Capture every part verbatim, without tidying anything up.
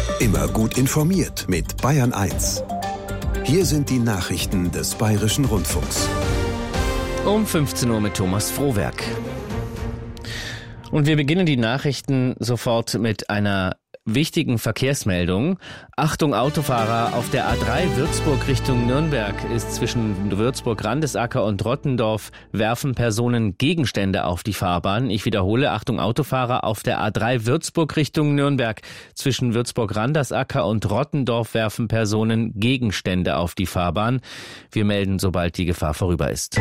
Immer gut informiert mit Bayern eins. Hier sind die Nachrichten des Bayerischen Rundfunks. Um fünfzehn Uhr mit Thomas Frohwerk. Und wir beginnen die Nachrichten sofort mit einer wichtigen Verkehrsmeldung. Achtung Autofahrer, auf der A drei Würzburg Richtung Nürnberg ist zwischen Würzburg-Randesacker und Rottendorf werfen Personen Gegenstände auf die Fahrbahn. Ich wiederhole, Achtung Autofahrer, auf der A drei Würzburg Richtung Nürnberg zwischen Würzburg-Randesacker und Rottendorf werfen Personen Gegenstände auf die Fahrbahn. Wir melden, sobald die Gefahr vorüber ist.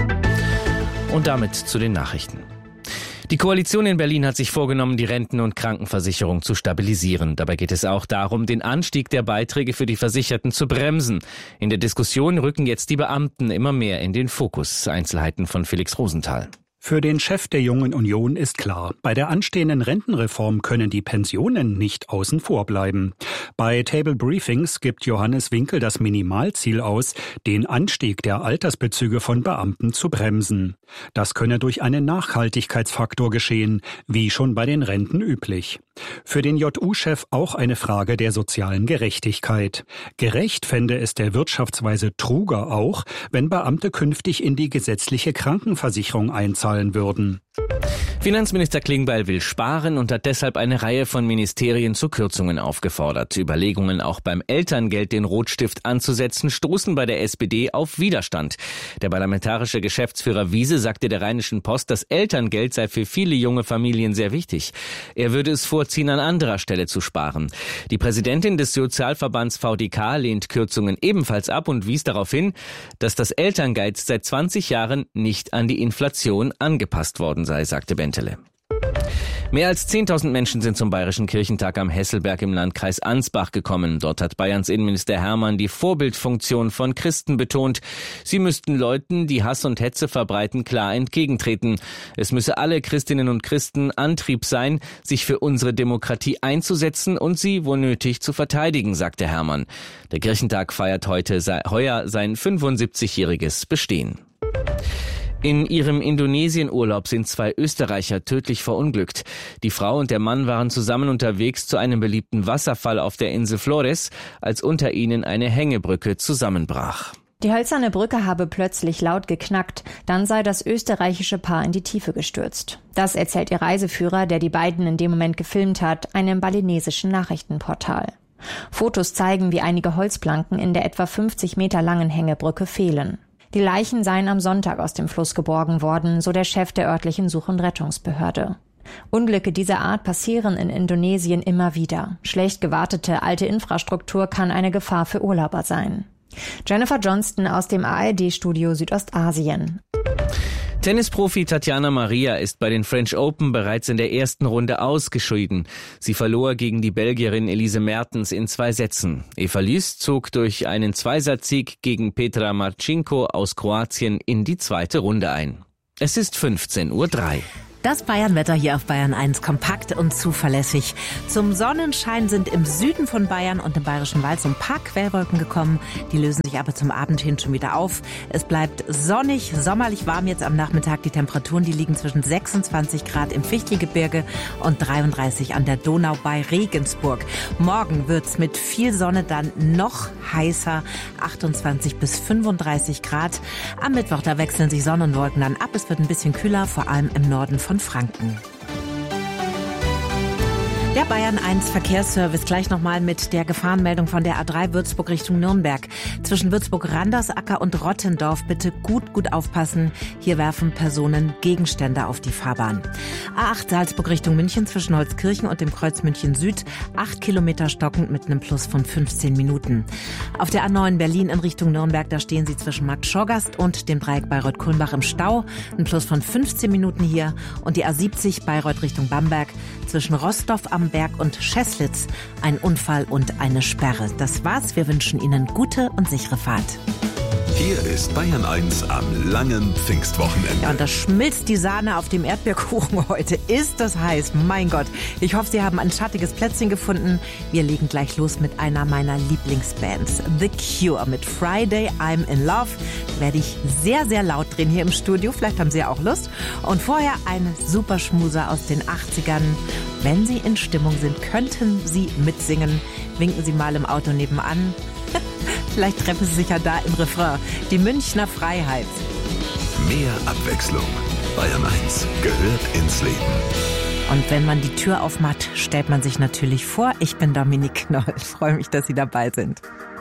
Und damit zu den Nachrichten. Die Koalition in Berlin hat sich vorgenommen, die Renten- und Krankenversicherung zu stabilisieren. Dabei geht es auch darum, den Anstieg der Beiträge für die Versicherten zu bremsen. In der Diskussion rücken jetzt die Beamten immer mehr in den Fokus. Einzelheiten von Felix Rosenthal. Für den Chef der Jungen Union ist klar, bei der anstehenden Rentenreform können die Pensionen nicht außen vor bleiben. Bei Table Briefings gibt Johannes Winkel das Minimalziel aus, den Anstieg der Altersbezüge von Beamten zu bremsen. Das könne durch einen Nachhaltigkeitsfaktor geschehen, wie schon bei den Renten üblich. Für den J U-Chef auch eine Frage der sozialen Gerechtigkeit. Gerecht fände es der Wirtschaftsweise Truger auch, wenn Beamte künftig in die gesetzliche Krankenversicherung einzahlen würden. Finanzminister Klingbeil will sparen und hat deshalb eine Reihe von Ministerien zu Kürzungen aufgefordert. Überlegungen, auch beim Elterngeld den Rotstift anzusetzen, stoßen bei der S P D auf Widerstand. Der parlamentarische Geschäftsführer Wiese sagte der Rheinischen Post, das Elterngeld sei für viele junge Familien sehr wichtig. Er würde es vorziehen, an anderer Stelle zu sparen. Die Präsidentin des Sozialverbands V D K lehnt Kürzungen ebenfalls ab und wies darauf hin, dass das Elterngeld seit zwanzig Jahren nicht an die Inflation angepasst worden sei, sagte Bentele. Mehr als zehntausend Menschen sind zum Bayerischen Kirchentag am Hesselberg im Landkreis Ansbach gekommen. Dort hat Bayerns Innenminister Hermann die Vorbildfunktion von Christen betont. Sie müssten Leuten, die Hass und Hetze verbreiten, klar entgegentreten. Es müsse alle Christinnen und Christen Antrieb sein, sich für unsere Demokratie einzusetzen und sie, wo nötig, zu verteidigen, sagte Hermann. Der Kirchentag feiert heute heuer sein fünfundsiebzigjähriges Bestehen. In ihrem Indonesien-Urlaub sind zwei Österreicher tödlich verunglückt. Die Frau und der Mann waren zusammen unterwegs zu einem beliebten Wasserfall auf der Insel Flores, als unter ihnen eine Hängebrücke zusammenbrach. Die hölzerne Brücke habe plötzlich laut geknackt, dann sei das österreichische Paar in die Tiefe gestürzt. Das erzählt ihr Reiseführer, der die beiden in dem Moment gefilmt hat, einem balinesischen Nachrichtenportal. Fotos zeigen, wie einige Holzplanken in der etwa fünfzig Meter langen Hängebrücke fehlen. Die Leichen seien am Sonntag aus dem Fluss geborgen worden, so der Chef der örtlichen Such- und Rettungsbehörde. Unglücke dieser Art passieren in Indonesien immer wieder. Schlecht gewartete alte Infrastruktur kann eine Gefahr für Urlauber sein. Jennifer Johnston aus dem A R D-Studio Südostasien. Tennisprofi Tatjana Maria ist bei den French Open bereits in der ersten Runde ausgeschieden. Sie verlor gegen die Belgierin Elise Mertens in zwei Sätzen. Eva Lys zog durch einen Zweisatzsieg gegen Petra Marcinko aus Kroatien in die zweite Runde ein. Es ist fünfzehn Uhr drei. Das Bayernwetter hier auf Bayern eins, kompakt und zuverlässig. Zum Sonnenschein sind im Süden von Bayern und im Bayerischen Wald so ein paar Quellwolken gekommen. Die lösen sich aber zum Abend hin schon wieder auf. Es bleibt sonnig, sommerlich warm jetzt am Nachmittag. Die Temperaturen, die liegen zwischen sechsundzwanzig Grad im Fichtelgebirge und dreiunddreißig an der Donau bei Regensburg. Morgen wird's mit viel Sonne dann noch heißer, achtundzwanzig bis fünfunddreißig Grad. Am Mittwoch, da wechseln sich Sonne und Wolken dann ab. Es wird ein bisschen kühler, vor allem im Norden von Franken. Der Bayern eins Verkehrsservice gleich nochmal mit der Gefahrenmeldung von der A drei Würzburg Richtung Nürnberg. Zwischen Würzburg-Randersacker und Rottendorf bitte gut, gut aufpassen. Hier werfen Personen Gegenstände auf die Fahrbahn. A acht Salzburg Richtung München zwischen Holzkirchen und dem Kreuz München Süd. Acht Kilometer stockend mit einem Plus von fünfzehn Minuten. Auf der A neun Berlin in Richtung Nürnberg, da stehen Sie zwischen Markt Schorgast und dem Dreieck Bayreuth-Kulmbach im Stau. Ein Plus von fünfzehn Minuten hier. Und die A siebzig Bayreuth Richtung Bamberg zwischen Rostorf am Berg und Scheßlitz. Ein Unfall und eine Sperre. Das war's. Wir wünschen Ihnen gute und sichere Fahrt. Hier ist Bayern eins am langen Pfingstwochenende. Ja, und da schmilzt die Sahne auf dem Erdbeerkuchen heute. Ist das heiß? Mein Gott. Ich hoffe, Sie haben ein schattiges Plätzchen gefunden. Wir legen gleich los mit einer meiner Lieblingsbands. The Cure mit Friday I'm in Love. Werde ich sehr, sehr laut drehen hier im Studio. Vielleicht haben Sie ja auch Lust. Und vorher ein super Schmuser aus den achtzigern. Wenn Sie in Stimmung sind, könnten Sie mitsingen. Winken Sie mal im Auto nebenan. Vielleicht treffen Sie sich ja da im Refrain. Die Münchner Freiheit. Mehr Abwechslung. Bayern eins gehört ins Leben. Und wenn man die Tür aufmacht, stellt man sich natürlich vor. Ich bin Dominique Knoll. Ich freue mich, dass Sie dabei sind.